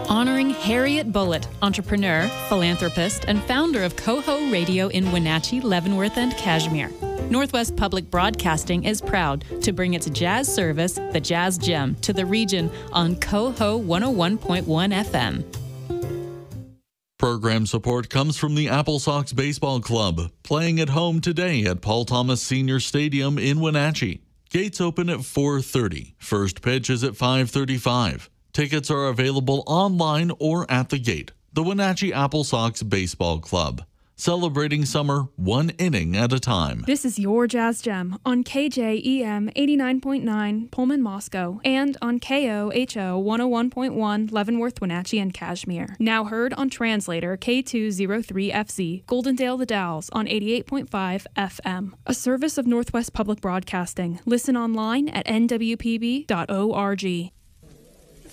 Honoring Harriet Bullitt, entrepreneur, philanthropist, and founder of Coho Radio in Wenatchee, Leavenworth, and Cashmere. Northwest Public Broadcasting is proud to bring its jazz service, the Jazz Gem, to the region on Coho 101.1 FM. Program support comes from the Apple Sox Baseball Club, playing at home today at Paul Thomas Senior Stadium in Wenatchee. Gates open at 4:30. First pitch is at 5:35. Tickets are available online or at the gate. The Wenatchee Apple Sox Baseball Club, celebrating summer one inning at a time. This is your Jazz Gem on KJEM 89.9 Pullman, Moscow, and on KOHO 101.1 Leavenworth, Wenatchee, and Cashmere. Now heard on translator K203FZ, Goldendale The Dalles on 88.5 FM. A service of Northwest Public Broadcasting. Listen online at nwpb.org.